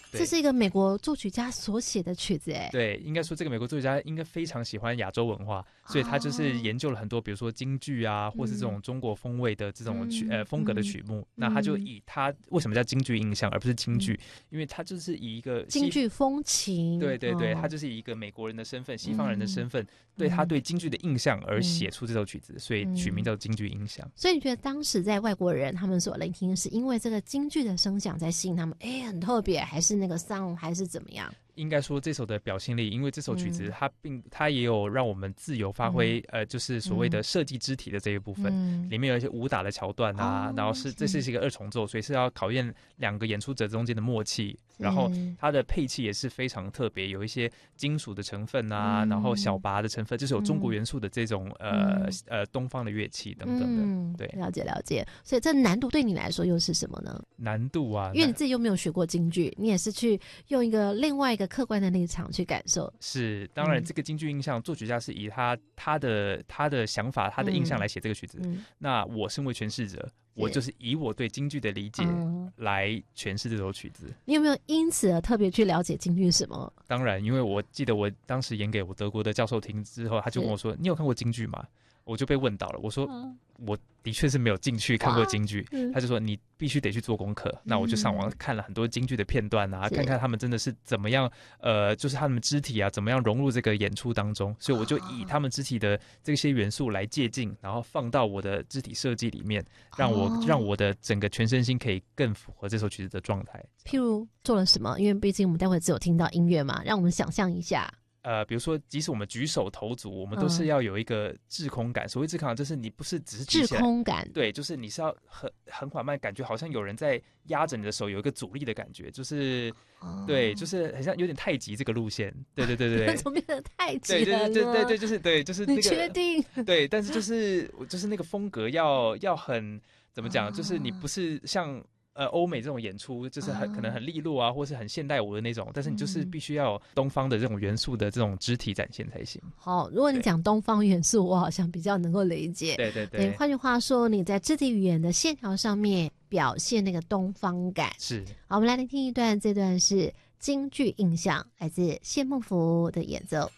这是一个美国作曲家所写的曲子哎。 对，应该说这个美国作曲家应该非常喜欢亚洲文化，所以他就是研究了很多，比如说京剧啊，或是这种中国风味的这种风格的曲目。那他就以他为什么叫京剧印象而不是京剧？因为他就是以一个京剧风情， 对对对，他就是以一个美国人的身份、西方人的身份，对他对京剧的印象而写出这首曲子，所以取名叫京剧印象。 所以你觉得当时在外国人他们所聆听，是因为这个京剧的声响在吸引他们，很特别，还是那个 sound， 还是怎么样？ 应该说这首的表现力，因为这首曲子它也有让我们自由发挥，就是所谓的设计肢体的这一部分，里面有一些武打的桥段啊，然后这是一个二重奏，所以是要考验两个演出者中间的默契，然后它的配器也是非常特别，有一些金属的成分啊，然后小拔的成分，就是有中国元素的这种东方的乐器等等的。对， 了解了解。所以这难度对你来说又是什么呢？ 难度啊， 因为你自己又没有学过京剧，你也是去用另外一个客观的立场去感受。 是，当然这个京剧印象，作曲家是以他的想法、他的印象来写这个曲子。那我身为诠释者，我就是以我对京剧的理解来诠释这首曲子。 你有没有因此而特别去了解京剧什么？ 当然，因为我记得我当时演给我德国的教授听之后，他就跟我说：“你有看过京剧吗？”我就被问到了，我说我的确是没有进去看过京剧，他就说你必须得去做功课。那我就上网看了很多京剧的片段啊，看看他们真的是怎么样，就是他们肢体啊怎么样融入这个演出当中，所以我就以他们肢体的这些元素来借鉴，然后放到我的肢体设计里面，让我的整个全身心可以更符合这首曲子的状态。 譬如做了什么？因为毕竟我们待会只有听到音乐嘛，让我们想象一下。 比如说，即使我们举手投足，我们都是要有一个滞空感。所谓滞空感，就是你不是只是举起来， 滞空感， 对，就是你是要很缓慢，感觉好像有人在压着你的手，有一个阻力的感觉，就是对，就是很像有点太极这个路线。对对对对， 怎么变成太极了？ 对，就是那个。 你确定？ 对，但是就是那个风格要很怎么讲？就是你不是像。欧美这种演出就是可能很利落啊，或是很现代舞的那种，但是你就是必须要有东方的这种元素的这种肢体展现才行。 好，如果你讲东方元素，我好像比较能够理解。 对对对， 换句话说，你在肢体语言的线条上面表现那个东方感。 是。 好，我们来听一段，这段是京剧印象，来自谢孟福的演奏。